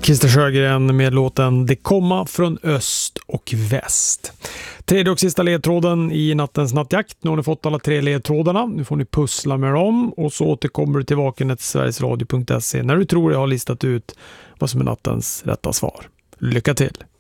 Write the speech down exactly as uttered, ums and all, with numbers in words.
Christer Sjögren med låten Det komma från öst och väst. Tredje och sista ledtråden i nattens nattjakt. Nu har ni fått alla tre ledtrådarna. Nu får ni pussla med dem och så återkommer du till vakenet sverigesradio punkt se när du tror jag har listat ut vad som är nattens rätta svar. Lycka till!